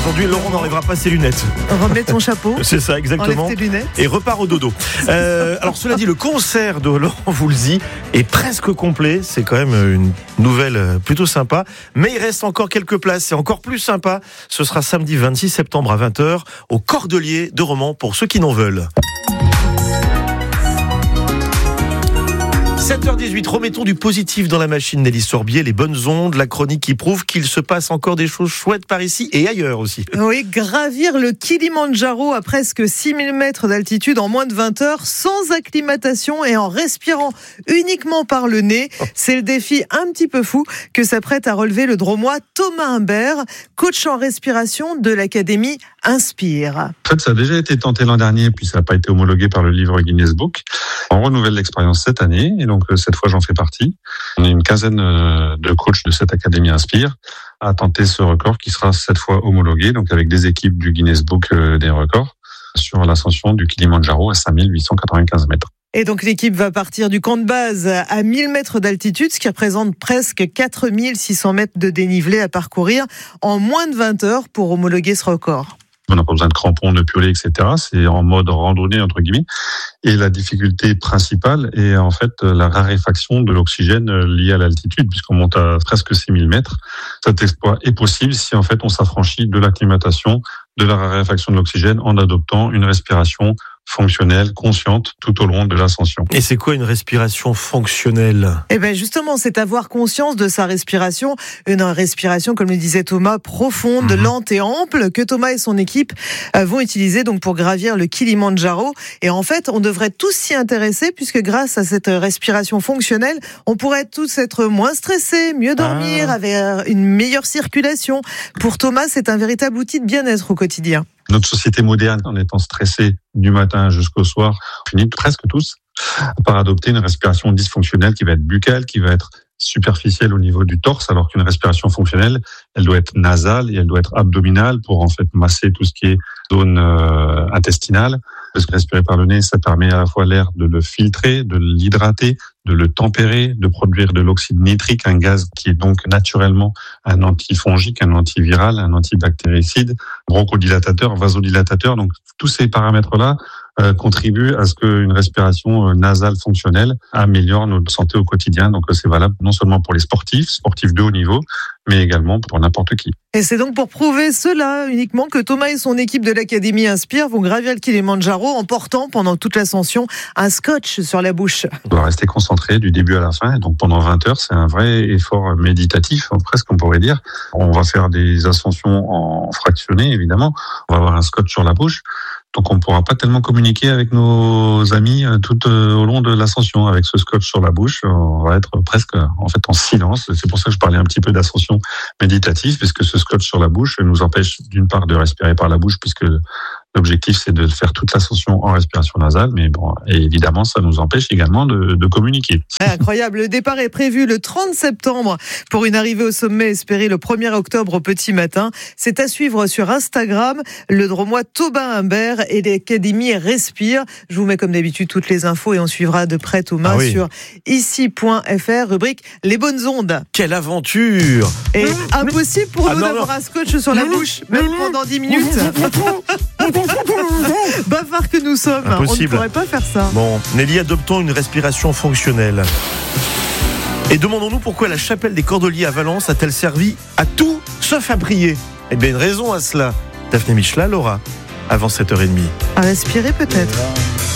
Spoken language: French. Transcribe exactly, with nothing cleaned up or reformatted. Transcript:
Aujourd'hui, Laurent n'enlèvera pas ses lunettes. Remets ton chapeau. C'est ça, exactement. Enlève tes lunettes. Et repart au dodo. Euh, alors, cela dit, le concert de Laurent Voulzy est presque complet. C'est quand même une nouvelle plutôt sympa. Mais il reste encore quelques places. C'est encore plus sympa. Ce sera samedi vingt-six septembre à vingt heures au Cordelier de Romans pour ceux qui n'en veulent. sept heures dix-huit, remettons du positif dans la machine, Nelly Sorbier, les bonnes ondes, la chronique qui prouve qu'il se passe encore des choses chouettes par ici et ailleurs aussi. Oui, gravir le Kilimandjaro à presque six mille mètres d'altitude en moins de vingt heures, sans acclimatation et en respirant uniquement par le nez. C'est le défi un petit peu fou que s'apprête à relever le Dromois Thomas Humbert, coach en respiration de l'Académie Inspire. En fait, ça a déjà été tenté l'an dernier, puis ça n'a pas été homologué par le livre Guinness Book. On renouvelle l'expérience cette année, et donc cette fois j'en fais partie. On est une quinzaine de coachs de cette Académie Inspire à tenter ce record qui sera cette fois homologué, donc avec des équipes du Guinness Book des records, sur l'ascension du Kilimandjaro à cinq mille huit cent quatre-vingt-quinze mètres. Et donc l'équipe va partir du camp de base à mille mètres d'altitude, ce qui représente presque quatre mille six cents mètres de dénivelé à parcourir en moins de vingt heures pour homologuer ce record. On n'a pas besoin de crampons, de piolets, et cetera. C'est en mode randonnée, entre guillemets. Et la difficulté principale est en fait la raréfaction de l'oxygène liée à l'altitude, puisqu'on monte à presque six mille mètres. Cet exploit est possible si en fait on s'affranchit de l'acclimatation, de la raréfaction de l'oxygène en adoptant une respiration fonctionnelle, consciente, tout au long de l'ascension. Et c'est quoi une respiration fonctionnelle ? Eh bien justement, c'est avoir conscience de sa respiration, une respiration, comme le disait Thomas, profonde, mmh. lente et ample, que Thomas et son équipe vont utiliser donc pour gravir le Kilimandjaro. Et en fait, on devrait tous s'y intéresser, puisque grâce à cette respiration fonctionnelle, on pourrait tous être moins stressés, mieux dormir, ah. avec une meilleure circulation. Pour Thomas, c'est un véritable outil de bien-être au quotidien. Notre société moderne, en étant stressée du matin jusqu'au soir, finit presque tous par adopter une respiration dysfonctionnelle qui va être buccale, qui va être superficielle au niveau du torse, alors qu'une respiration fonctionnelle, elle doit être nasale et elle doit être abdominale pour en fait masser tout ce qui est zone euh, intestinale. Parce que respirer par le nez, ça permet à la fois l'air de le filtrer, de l'hydrater, de le tempérer, de produire de l'oxyde nitrique, un gaz qui est donc naturellement un antifongique, un antiviral, un antibactéricide, bronchodilatateur, vasodilatateur. Donc tous ces paramètres-là euh, contribuent à ce qu'une respiration euh, nasale fonctionnelle améliore notre santé au quotidien. Donc c'est valable non seulement pour les sportifs, sportifs de haut niveau, mais également pour n'importe qui. Et c'est donc pour prouver cela uniquement que Thomas et son équipe de l'Académie Inspire vont gravir le Kilimandjaro en portant pendant toute l'ascension un scotch sur la bouche. On doit rester concentré du début à la fin, donc pendant vingt heures, c'est un vrai effort méditatif, presque on pourrait dire. On va faire des ascensions en fractionné, évidemment. On va avoir un scotch sur la bouche. Donc on ne pourra pas tellement communiquer avec nos amis tout au long de l'ascension. Avec ce scotch sur la bouche, on va être presque en fait en silence. C'est pour ça que je parlais un petit peu d'ascension méditative, puisque ce scotch sur la bouche nous empêche d'une part de respirer par la bouche, puisque l'objectif, c'est de faire toute l'ascension en respiration nasale, mais bon, et évidemment, ça nous empêche également de, de communiquer. Incroyable. Le départ est prévu le trente septembre pour une arrivée au sommet espérée le premier octobre au petit matin. C'est à suivre sur Instagram, le Dromois Thomas Humbert et l'Académie Respire. Je vous mets comme d'habitude toutes les infos et on suivra de près Thomas ah oui. sur ici point f r, rubrique Les bonnes ondes. Quelle aventure! Et impossible pour ah nous non, d'avoir non. un scotch sur la bouche, même pendant dix minutes. Bavards que nous sommes, impossible. On ne pourrait pas faire ça. Bon, Nelly, adoptons une respiration fonctionnelle. Et demandons-nous pourquoi la chapelle des Cordeliers à Valence a-t-elle servi à tout sauf à prier. Eh bien, une raison à cela. Daphné Michelin, Laura, avant sept heures trente. À respirer peut-être.